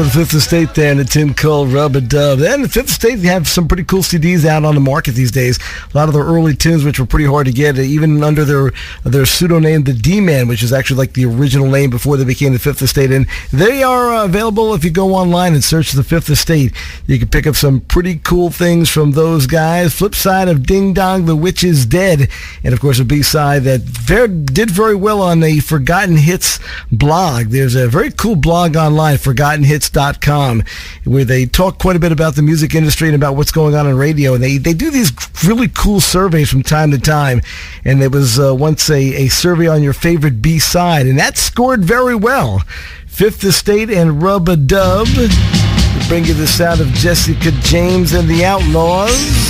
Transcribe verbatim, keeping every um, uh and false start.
The Fifth Estate there, and a tune called Rub-a-Dub. And the Fifth Estate, they have some pretty cool C Ds out on the market these days. A lot of their early tunes, which were pretty hard to get, even under their their pseudonym, the D-Man, which is actually like the original name before they became the Fifth Estate. And they are uh, available if you go online and search the Fifth Estate. You can pick up some pretty cool things from those guys. Flip side of Ding Dong, the Witch is Dead. And, of course, a B-side that very, did very well on the Forgotten Hits blog. There's a very cool blog online, forgotten hits dot com, where they talk quite a bit about the music industry and about what's going on in radio. And they, they do these really cool surveys from time to time. And there was uh, once a, a survey on your favorite B-side, and that scored very well. Fifth Estate and Rub-a-Dub. We bring you the sound of Jessica James and the Outlaws.